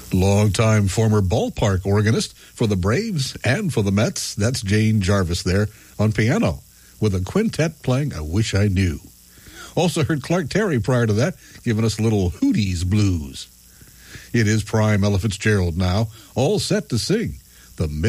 Longtime former ballpark organist for the Braves and for the Mets. That's Jane Jarvis there on piano with a quintet playing I Wish I Knew. Also heard Clark Terry prior to that, giving us a little Hooties blues. It is prime Ella Fitzgerald now, all set to sing the